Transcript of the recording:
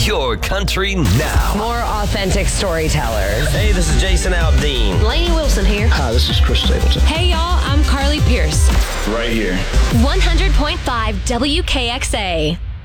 your country now. More authentic storytellers. Hey, this is Jason Aldean. Lainey Wilson here. Hi, this is Chris Stapleton. Hey, y'all, I'm Carly Pierce. Right here. 100.5 WKXA.